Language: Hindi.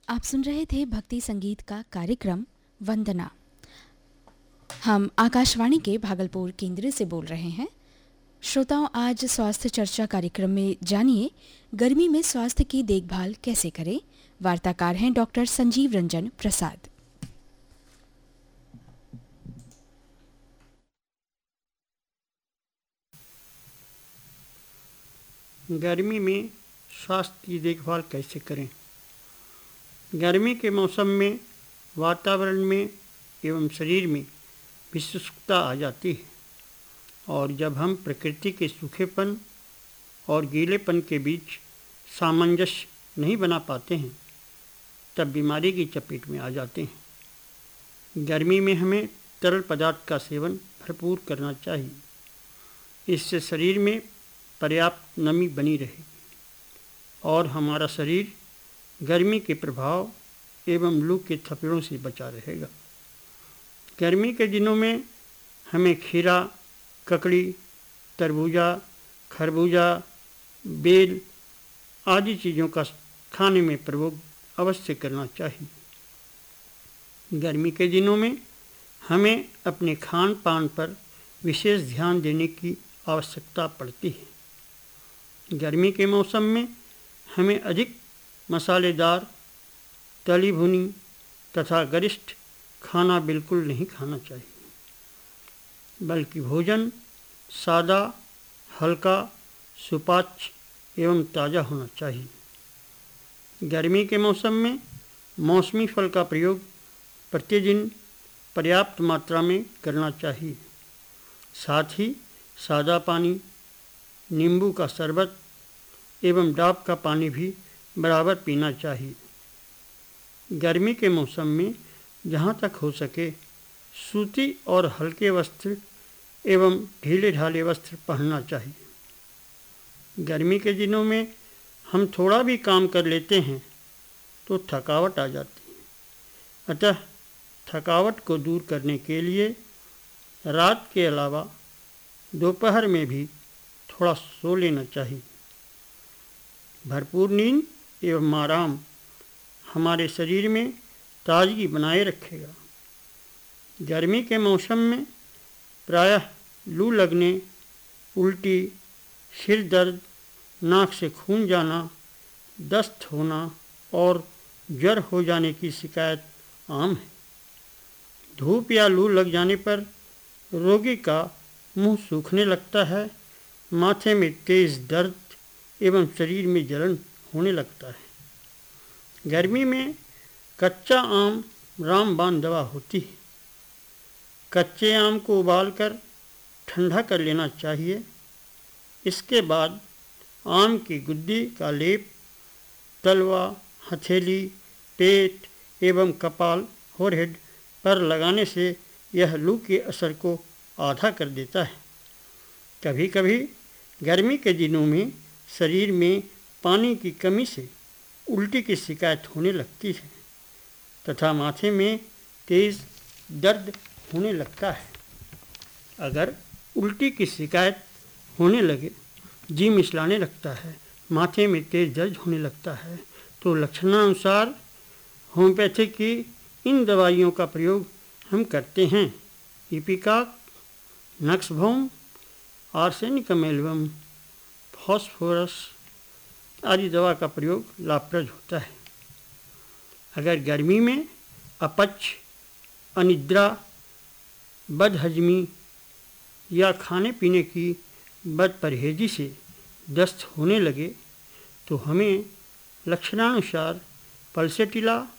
आप सुन रहे थे भक्ति संगीत का कार्यक्रम वंदना। हम आकाशवाणी के भागलपुर केंद्र से बोल रहे हैं। श्रोताओं, आज स्वास्थ्य चर्चा कार्यक्रम में जानिए गर्मी में स्वास्थ्य की देखभाल कैसे करें। वार्ताकार हैं डॉक्टर संजीव रंजन प्रसाद। गर्मी में स्वास्थ्य की देखभाल कैसे करें। गर्मी के मौसम में वातावरण में एवं शरीर में विशुष्कता आ जाती है और जब हम प्रकृति के सूखेपन और गीलेपन के बीच सामंजस्य नहीं बना पाते हैं तब बीमारी की चपेट में आ जाते हैं। गर्मी में हमें तरल पदार्थ का सेवन भरपूर करना चाहिए। इससे शरीर में पर्याप्त नमी बनी रहेगी और हमारा शरीर गर्मी के प्रभाव एवं लू के थपेड़ों से बचा रहेगा। गर्मी के दिनों में हमें खीरा, ककड़ी, तरबूजा, खरबूजा, बेल आदि चीज़ों का खाने में प्रयोग अवश्य करना चाहिए। गर्मी के दिनों में हमें अपने खान पान पर विशेष ध्यान देने की आवश्यकता पड़ती है। गर्मी के मौसम में हमें अधिक मसालेदार, तली भुनी तथा गरिष्ठ खाना बिल्कुल नहीं खाना चाहिए, बल्कि भोजन सादा, हल्का, सुपाच्य एवं ताज़ा होना चाहिए। गर्मी के मौसम में मौसमी फल का प्रयोग प्रतिदिन पर्याप्त मात्रा में करना चाहिए। साथ ही सादा पानी, नींबू का शरबत एवं डाब का पानी भी बराबर पीना चाहिए। गर्मी के मौसम में जहाँ तक हो सके सूती और हल्के वस्त्र एवं ढीले ढाले वस्त्र पहनना चाहिए। गर्मी के दिनों में हम थोड़ा भी काम कर लेते हैं तो थकावट आ जाती है। अतः थकावट को दूर करने के लिए रात के अलावा दोपहर में भी थोड़ा सो लेना चाहिए। भरपूर नींद एवं आराम हमारे शरीर में ताजगी बनाए रखेगा। गर्मी के मौसम में प्रायः लू लगने, उल्टी, सिर दर्द, नाक से खून जाना, दस्त होना और ज्वर हो जाने की शिकायत आम है। धूप या लू लग जाने पर रोगी का मुंह सूखने लगता है, माथे में तेज दर्द एवं शरीर में जलन होने लगता है। गर्मी में कच्चा आम रामबाण दवा होती है। कच्चे आम को उबालकर ठंडा कर लेना चाहिए। इसके बाद आम की गुद्दी का लेप तलवा, हथेली, पेट एवं कपाल फोरहेड पर लगाने से यह लू के असर को आधा कर देता है। कभी कभी गर्मी के दिनों में शरीर में पानी की कमी से उल्टी की शिकायत होने लगती है तथा माथे में तेज दर्द होने लगता है। अगर उल्टी की शिकायत होने लगे, जी मिचलाने लगता है, माथे में तेज दर्द होने लगता है तो लक्षणानुसार होम्योपैथी की इन दवाइयों का प्रयोग हम करते हैं। इपिकाक, नक्सभौम, आर्सेनिकम एल्बम, फॉस्फोरस आदि दवा का प्रयोग लाभप्रद होता है। अगर गर्मी में अपच, अनिद्रा, बदहजमी या खाने पीने की बदपरहेजी से दस्त होने लगे तो हमें लक्षणानुसार पल्सेटिला